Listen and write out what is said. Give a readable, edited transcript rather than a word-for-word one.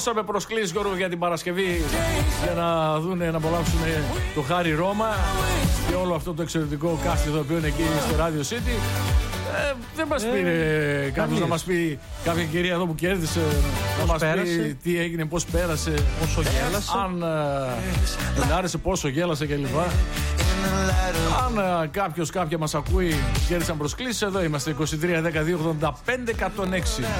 Δώσαμε προσκλήσεις, Γιώργο, για την Παρασκευή για να δούνε, να απολαύσουν το Χάρη Ρώμα και όλο αυτό το εξαιρετικό cast εδώ που είναι εκεί στο Radio City. Δεν μας πήρε κάποιος να μας πει, κάποια κυρία εδώ που κέρδισε, να μας πει τι έγινε, πώς πέρασε, πόσο γέλασε, αν την άρεσε, πόσο γέλασε κλπ. Αν κάποια μας ακούει, κέρδισαν προσκλήσεις, εδώ είμαστε 23 12 85 106.